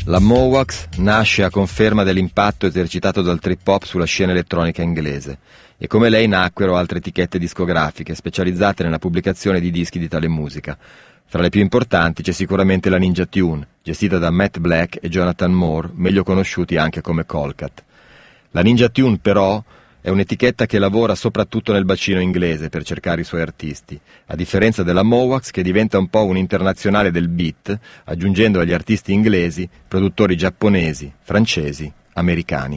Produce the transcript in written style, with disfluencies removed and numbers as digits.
La Mowax nasce a conferma dell'impatto esercitato dal trip-hop sulla scena elettronica inglese e come lei nacquero altre etichette discografiche specializzate nella pubblicazione di dischi di tale musica. Fra le più importanti c'è sicuramente la Ninja Tune, gestita da Matt Black e Jonathan Moore, meglio conosciuti anche come Colcat. La Ninja Tune però è un'etichetta che lavora soprattutto nel bacino inglese per cercare i suoi artisti, a differenza della Mowax che diventa un po' un internazionale del beat, aggiungendo agli artisti inglesi produttori giapponesi, francesi, americani.